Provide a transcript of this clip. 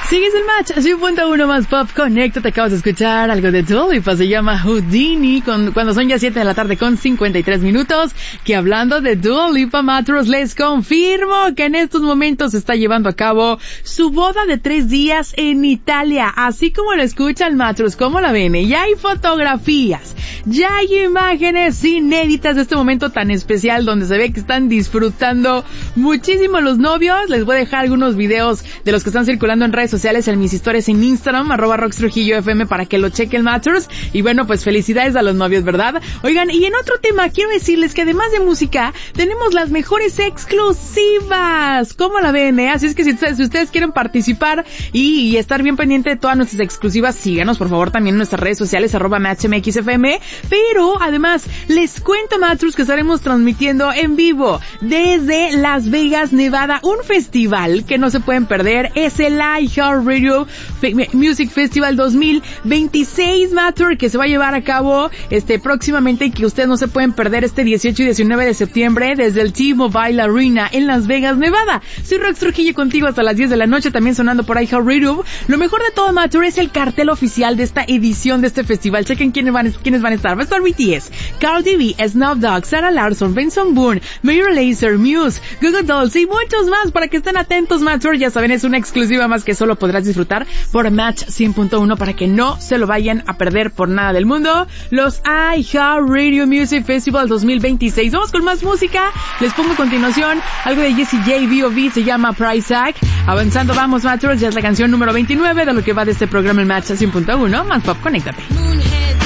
Sigues el match, 100.1 más pop, conéctate, acabas de escuchar algo de Dua Lipa, se llama Houdini, cuando son ya 7 de la tarde con 53 minutos, que hablando de Dua Lipa, Matros, les confirmo que en estos momentos se está llevando a cabo su boda de 3 días en Italia, así como lo escuchan, Matros, ¿cómo la ven? Ya hay fotografías, ya hay imágenes inéditas de este momento tan especial donde se ve que están disfrutando muchísimo los novios. Les voy a dejar algunos videos de los que están circulando en redes sociales en mis historias en Instagram, @RoxTrujilloFM, para que lo chequen, Matchers. Y bueno, pues felicidades a los novios, ¿verdad? Oigan, y en otro tema quiero decirles que además de música, tenemos las mejores exclusivas. ¿Cómo la ven, Así es que si ustedes quieren participar y estar bien pendiente de todas nuestras exclusivas, síganos por favor también en nuestras redes sociales, @MatchMXFM. Pero además, les cuento, Matchers, que estaremos transmitiendo en vivo desde Las Vegas, Nevada, un festival que no se pueden perder. Es el iHeartRadio Music Festival 2026, Matter, que se va a llevar a cabo próximamente y que ustedes no se pueden perder este 18 y 19 de septiembre desde el T-Mobile Arena en Las Vegas, Nevada. Soy Rox Trujillo contigo hasta las 10 de la noche, también sonando por iHeartRadio. Lo mejor de todo, Matter, es el cartel oficial de esta edición de este festival. Chequen quiénes van a estar. Va a estar BTS, Cardi B, Snoop Dogg, Sarah Larson, Benson Boone, Major Lazer, Muse, Google Dolls y muchos más para que estén atentos, Matter. Ya saben, es una exclusiva más que solo podrás disfrutar por Match 100.1 para que no se lo vayan a perder por nada del mundo. Los iHeartRadio Music Festival 2026. Vamos con más música. Les pongo a continuación algo de Jessie J, B.O.B. se llama Price Tag. Avanzando vamos, Matchers, ya es la canción número 29 de lo que va de este programa, el Match 100.1 más pop, conéctate.